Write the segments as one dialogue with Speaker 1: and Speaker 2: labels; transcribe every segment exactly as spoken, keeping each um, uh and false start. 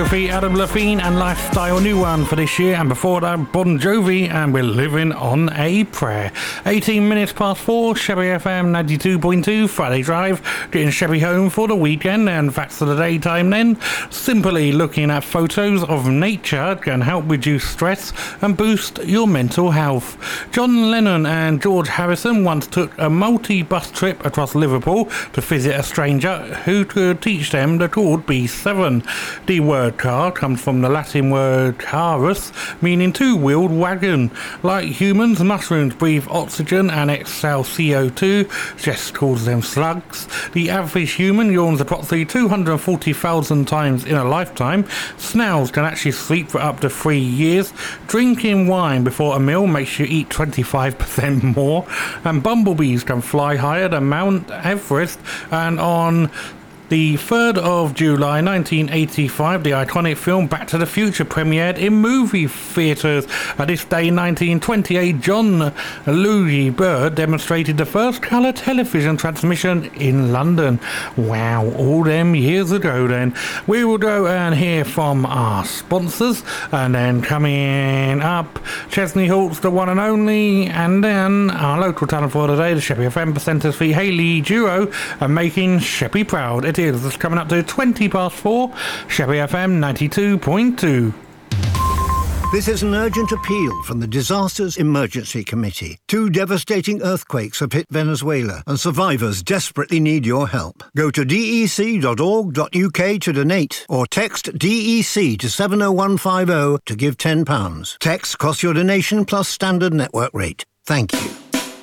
Speaker 1: Adam Levine and Lifestyle, new one for this year, and before that Bon Jovi and We're Living on a Prayer. eighteen minutes past four, Chevy F M ninety-two point two, Friday Drive, getting Chevy home for the weekend, and facts for the daytime then. Simply looking at photos of nature can help reduce stress and boost your mental health. John Lennon and George Harrison once took a multi-bus trip across Liverpool to visit a stranger who could teach them the chord B seven. The word car comes from the Latin word carus, meaning two-wheeled wagon. Like humans, mushrooms breathe oxygen and exhale C O two, just calls them slugs. The average human yawns approximately two hundred forty thousand times in a lifetime. Snails can actually sleep for up to three years. Drinking wine before a meal makes you eat twenty-five percent more. And bumblebees can fly higher than Mount Everest. And on the third of July nineteen eighty-five, the iconic film Back to the Future premiered in movie theatres. At this day in nineteen twenty-eight, John Louis Bird demonstrated the first colour television transmission in London. Wow, all them years ago then. We will go and hear from our sponsors, and then coming up, Chesney Hawkes, the one and only, and then our local talent for today, the Sheppey F M presenters for Hayley Duo, and making Sheppey proud. It It's coming up to twenty past four, Sheppey F M ninety-two point two.
Speaker 2: This is an urgent appeal from the Disasters Emergency Committee. Two devastating earthquakes have hit Venezuela, and survivors desperately need your help. Go to d e c dot org dot u k to donate, or text D E C to seven oh one five oh to give ten pounds. Text costs your donation plus standard network rate. Thank you.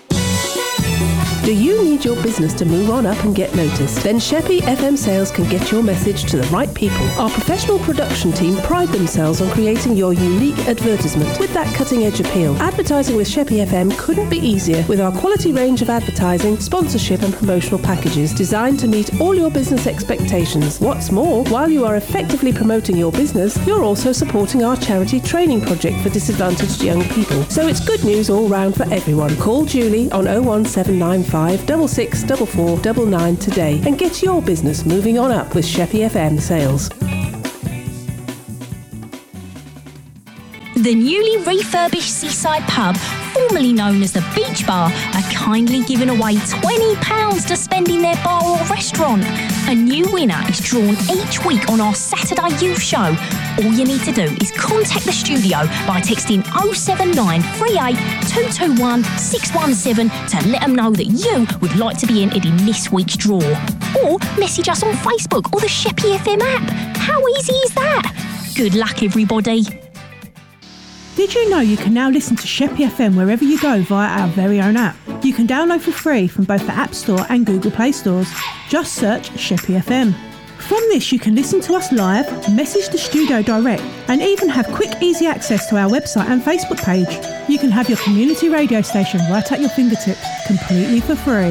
Speaker 3: Do you need your business to move on up and get noticed? Then Sheppey F M Sales can get your message to the right people. Our professional production team pride themselves on creating your unique advertisement with that cutting-edge appeal. Advertising with Sheppey F M couldn't be easier with our quality range of advertising, sponsorship and promotional packages designed to meet all your business expectations. What's more, while you are effectively promoting your business, you're also supporting our charity training project for disadvantaged young people. So it's good news all round for everyone. Call Julie on oh one seven nine five six six four four nine nine today and get your business moving on up with Sheppey F M Sales.
Speaker 4: The newly refurbished Seaside Pub, formerly known as the Beach Bar, are kindly giving away twenty pounds to spend in their bar or restaurant. A new winner is drawn each week on our Saturday Youth Show. All you need to do is contact the studio by texting oh seven nine three eight two two one six one seven to let them know that you would like to be entered in this week's draw. Or message us on Facebook or the Sheppey F M app. How easy is that? Good luck, everybody.
Speaker 5: Did you know you can now listen to Sheppey F M wherever you go via our very own app? You can download for free from both the App Store and Google Play stores. Just search Sheppey F M. From this you can listen to us live, message the studio direct, and even have quick easy access to our website and Facebook page. You can have your community radio station right at your fingertips, completely for free.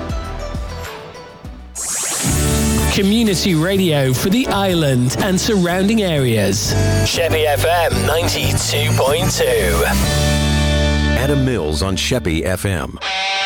Speaker 6: Community radio for the island and surrounding areas. Sheppey F M ninety-two point two.
Speaker 7: Adam Mills on Sheppey F M.